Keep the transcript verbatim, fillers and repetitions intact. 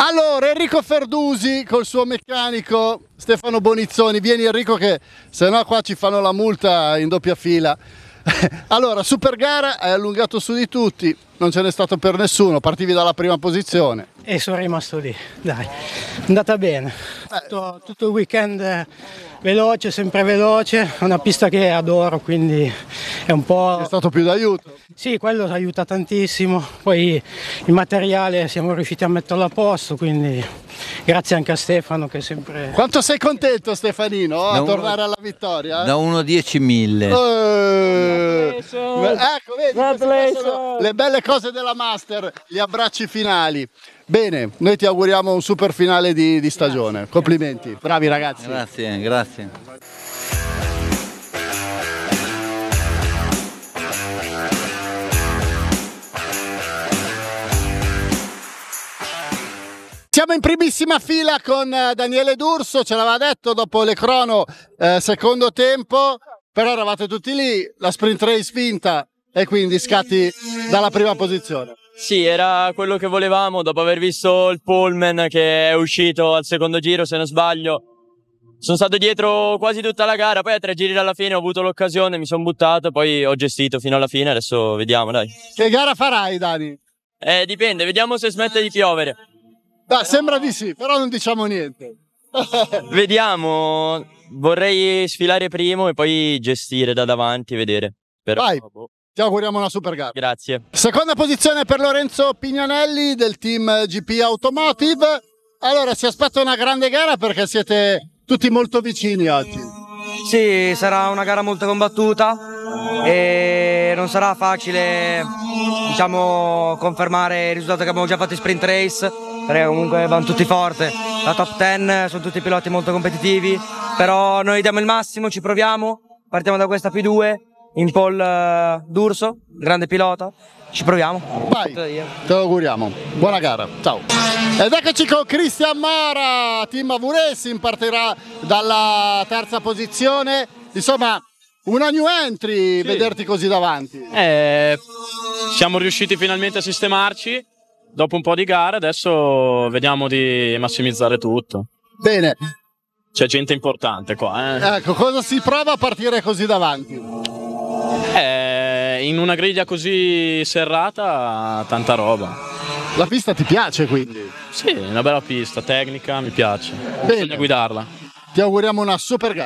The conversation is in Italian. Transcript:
Allora, Enrico Ferdusi col suo meccanico Stefano Bonizzoni. Vieni Enrico, che se no qua ci fanno la multa in doppia fila. Allora, super gara, hai allungato su di tutti, non ce n'è stato per nessuno, partivi dalla prima posizione. E sono rimasto lì, dai, è andata bene. Tutto, tutto il weekend eh, veloce, sempre veloce, è una pista che adoro, quindi è un po'... È stato più d'aiuto? Sì, quello aiuta tantissimo, poi il materiale siamo riusciti a metterlo a posto, quindi grazie anche a Stefano che è sempre... Quanto sei contento Stefanino a da tornare uno, alla vittoria? Eh? Da uno a dieci mille. Eh, ecco, vedi, queste sono le belle cose della Master, gli abbracci finali. Bene, noi ti auguriamo un super finale di, di stagione. Grazie. Complimenti, bravi ragazzi. Grazie, grazie. Siamo in primissima fila con Daniele D'Urso, ce l'aveva detto dopo le crono, eh, secondo tempo, però eravate tutti lì, la sprint race vinta e quindi scatti dalla prima posizione. Sì, era quello che volevamo dopo aver visto il Pullman che è uscito al secondo giro, se non sbaglio. Sono stato dietro quasi tutta la gara, poi a tre giri alla fine ho avuto l'occasione, mi sono buttato, poi ho gestito fino alla fine, adesso vediamo, dai. Che gara farai, Dani? Eh, dipende, vediamo se smette di piovere. Dai, sembra di sì, però non diciamo niente. Vediamo, vorrei sfilare primo e poi gestire da davanti, vedere. Però, Vai. boh. Ti auguriamo una super gara. Grazie. Seconda posizione per Lorenzo Pignanelli del team G P Automotive. Allora, si aspetta una grande gara perché siete tutti molto vicini oggi. Sì, sarà una gara molto combattuta e non sarà facile, diciamo, confermare il risultato che abbiamo già fatto in sprint race, perché comunque vanno tutti forte. La top dieci sono tutti piloti molto competitivi, però noi diamo il massimo, ci proviamo, partiamo da questa P due. In pole uh, D'Urso, grande pilota, ci proviamo. Vai, te lo auguriamo. Buona gara, ciao. Ed eccoci con Cristian Mara, team Avu Racing, partirà dalla terza posizione. Insomma, una new entry, sì. Vederti così davanti. Eh, siamo riusciti finalmente a sistemarci dopo un po' di gare, adesso vediamo di massimizzare tutto. Bene. C'è gente importante qua. Eh. Ecco, cosa si prova a partire così davanti? Eh, in una griglia così serrata, tanta roba. La pista ti piace quindi? Sì, è una bella pista, tecnica, mi piace. Bene. Bisogna guidarla. Ti auguriamo una super gara.